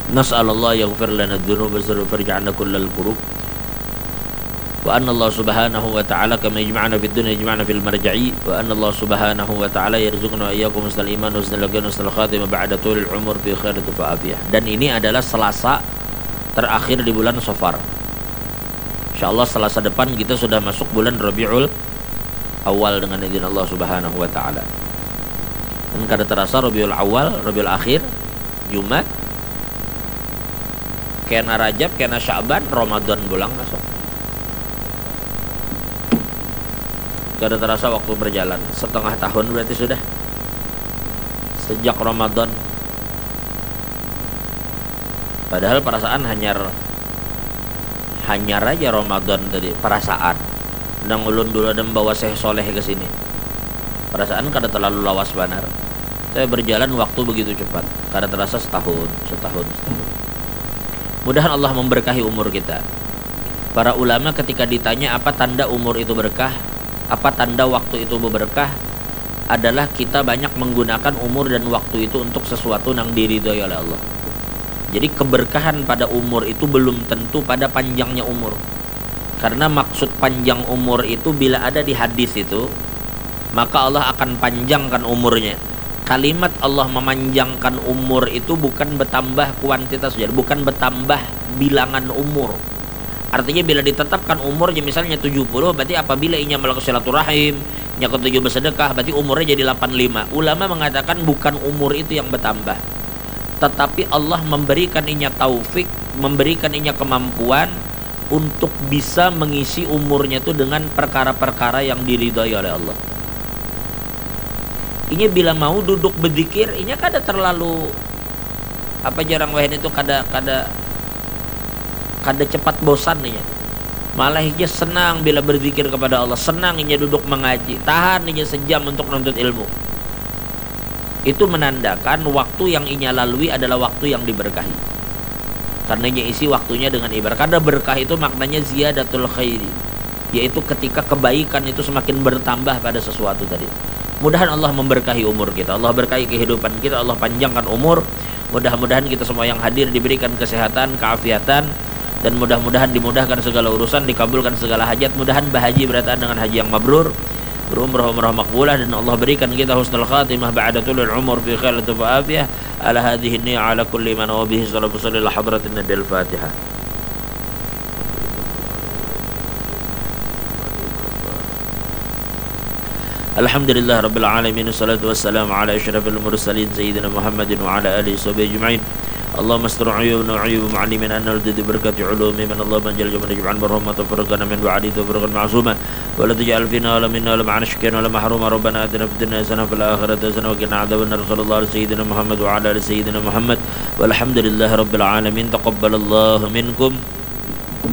Nas'alullah yaghfir lana adh-dhunuba farja'na kullal kurub. Wa anna Allah subhanahu wa ta'ala kama yajma'na fid dunya yajma'na fil marja'i, wa anna Allah subhanahu wa ta'ala yarzuqna wa iyyakum husnal iman wa husnal yaqin wa husnal khatimah ba'da tulil umur fi khairin wa afiyah. Dan ini adalah Selasa terakhir di bulan Safar. Insyaallah Selasa depan kita sudah masuk bulan Rabiul Awal dengan izin Allah subhanahu wa ta'ala. Dan kada terasa Rabiul Awal, Rabiul Akhir, Jumat, kena Rajab, kena Sya'ban, Ramadan bulan masuk. Kada terasa waktu berjalan, setengah tahun berarti sudah sejak Ramadan. Padahal perasaan hanyar aja Ramadan tadi, perasaan. Nang ulun dulu ada membawa Syekh Soleh ke sini. Perasaan kada terlalu lawas benar. Tapi berjalan waktu begitu cepat. Kada terasa setahun. Mudahan Allah memberkahi umur kita. Para ulama ketika ditanya apa tanda umur itu berkah, apa tanda waktu itu berkah, adalah kita banyak menggunakan umur dan waktu itu untuk sesuatu yang diridhoi oleh Allah. Jadi keberkahan pada umur itu belum tentu pada panjangnya umur. Karena maksud panjang umur itu bila ada di hadis itu, maka Allah akan panjangkan umurnya. Kalimat Allah memanjangkan umur itu bukan bertambah kuantitas saja, bukan bertambah bilangan umur. Artinya bila ditetapkan umurnya misalnya 70, berarti apabila inya melakukan silaturahim, nya ketujuh bersedekah, berarti umurnya jadi 85. Ulama mengatakan bukan umur itu yang bertambah, tetapi Allah memberikan inya taufik, memberikan inya kemampuan untuk bisa mengisi umurnya itu dengan perkara-perkara yang diridhai oleh Allah. Inya bila mau duduk berzikir, inya kada terlalu jarang wahin itu kada cepat bosan nih. Malah ia senang bila berzikir kepada Allah, senang ia duduk mengaji, tahan ia sejam untuk menuntut ilmu. Itu menandakan waktu yang ia lalui adalah waktu yang diberkahi, karena ia isi waktunya dengan ibadah. Karena berkah itu maknanya ziyadatul khairi, yaitu ketika kebaikan itu semakin bertambah pada sesuatu tadi. Mudahan Allah memberkahi umur kita, Allah berkahi kehidupan kita, Allah panjangkan umur. Mudah-mudahan kita semua yang hadir diberikan kesehatan, keafiatan, dan mudah-mudahan dimudahkan segala urusan, dikabulkan segala hajat. Mudahan berhaji berataan dengan haji yang mabrur, berumrah makbulah, dan Allah berikan kita husnul khatimah ba'da tulul umur fi khairin wa afiyah. Ala hadhihi ni'a ala kulli man wa bihi sallallahu alaihi wa hadratin nabil Fatihah. Alhamdulillah rabbil alamin, wassalatu wassalamu ala asyrafil mursalin sayyidina Muhammadin wa ala alihi washabihi ajma'in. Allahumma astur uyubna wa uyub mu'allimin anna ladzi barakati ulumi man Allah man jalla man yaj'al marhamata farqana min wa'adi tawfiqan ma'suma wa la taj'al fina wala minna wala ma'ana shakina wala mahruma. Rabbana atina fid dunya hasanah wa fil akhirati hasanah wa qina adzabannar. Sallallahu alaihi sayyidina Muhammad wa ala ali sayyidina Muhammad walhamdulillahi rabbil alamin. Taqabbalallahu minkum